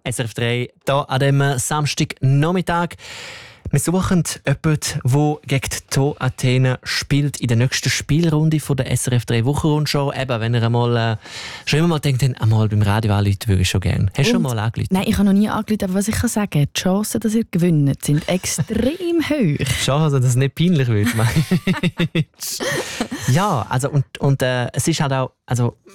SRF 3 hier an diesem Samstagnachmittag. Wir suchen jemanden, der gegen die TuS Athene spielt in der nächsten Spielrunde von der SRF 3 Wochenrundschau. Eben, wenn ihr schon immer mal denkt, einmal beim Radio anrufen, würde ich schon gerne. Hast du schon mal angerufen? Nein, ich habe noch nie angerufen, aber was ich kann sagen, die Chancen, dass ihr gewinnt, sind extrem hoch. Schade, dass es nicht peinlich wird. Ja, also und es ist halt auch, also